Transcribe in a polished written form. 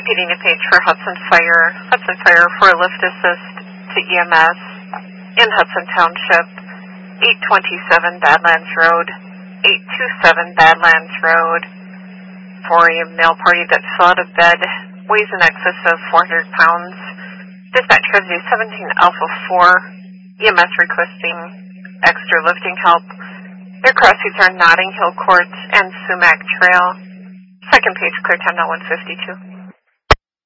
Repeating the page for Hudson Fire for a lift assist to EMS in Hudson Township, 827 Badlands Road, 827 Badlands Road, for a male party that fell out of bed, weighs in excess of 400 pounds. Dispatch code 17 Alpha 4, EMS requesting extra lifting help. Their cross seats are Notting Hill Court and Sumac Trail. Second page, clear time now 152.